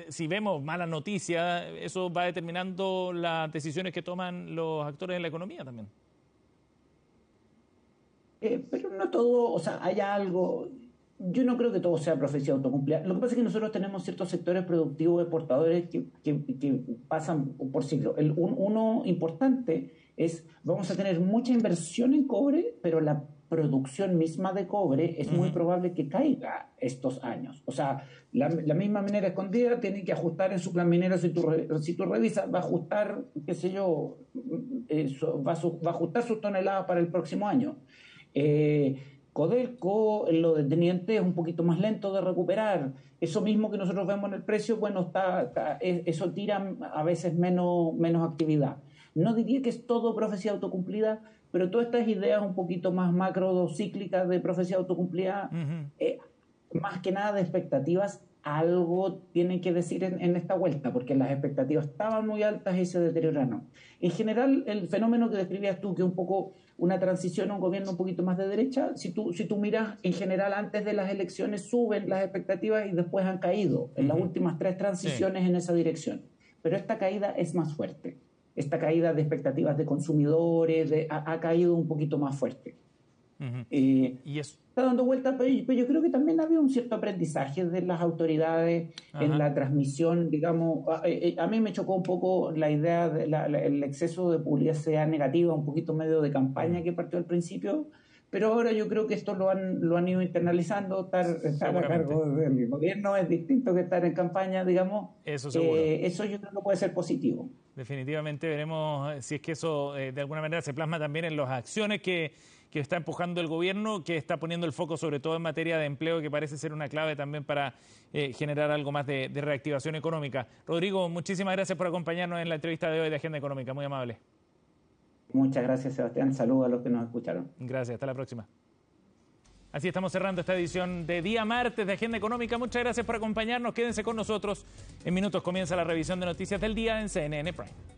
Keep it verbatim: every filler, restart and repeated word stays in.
si vemos malas noticias, eso va determinando las decisiones que toman los actores en la economía también. Eh, pero no todo, o sea, hay algo. Yo no creo que todo sea profecía autocumplida. Lo que pasa es que nosotros tenemos ciertos sectores productivos exportadores que, que, que pasan por ciclo. El, un, uno importante es, vamos a tener mucha inversión en cobre, pero la producción misma de cobre es muy Uh-huh. probable que caiga estos años. O sea, la, la misma minera escondida tiene que ajustar en su plan minero, si tú, si tú revisas, va a ajustar, qué sé yo, eso, va, a su, va a ajustar sus toneladas para el próximo año. Eh, Codelco, lo de Teniente es un poquito más lento de recuperar. Eso mismo que nosotros vemos en el precio, bueno, está, está, eso tira a veces menos, menos actividad. No diría que es todo profecía autocumplida, pero todas estas ideas un poquito más macro cíclicas de profecía autocumplida, Uh-huh. eh, más que nada de expectativas, algo tienen que decir en, en esta vuelta, porque las expectativas estaban muy altas y se deterioraron. En general, el fenómeno que describías tú, que es un poco una transición a un gobierno un poquito más de derecha, si tú, si tú miras, en general, antes de las elecciones suben las expectativas y después han caído en las Uh-huh. últimas tres Sí. transiciones en esa dirección. Pero esta caída es más fuerte. Esta caída de expectativas de consumidores de, ha, ha caído un poquito más fuerte. Uh-huh. Eh, Y es... Está dando vueltas, pero, pero yo creo que también había un cierto aprendizaje de las autoridades en Ajá. la transmisión, digamos. A, a mí me chocó un poco la idea del de exceso de publicidad negativa, un poquito medio de campaña Uh-huh. que partió al principio, pero ahora yo creo que esto lo han, lo han ido internalizando. Estar, estar a Seguramente, cargo del gobierno es distinto que estar en campaña, digamos. eso seguro. Eh, eso yo creo que puede ser positivo. Definitivamente veremos eh, si es que eso eh, de alguna manera se plasma también en las acciones que, que está empujando el gobierno, que está poniendo el foco sobre todo en materia de empleo, que parece ser una clave también para eh, generar algo más de, de reactivación económica. Rodrigo, muchísimas gracias por acompañarnos en la entrevista de hoy de Agenda Económica, muy amable. Muchas gracias, Sebastián. Saludos a los que nos escucharon. Gracias, hasta la próxima. Así estamos cerrando esta edición de día martes de Agenda Económica. Muchas gracias por acompañarnos. Quédense con nosotros. En minutos comienza la revisión de noticias del día en C N N Prime.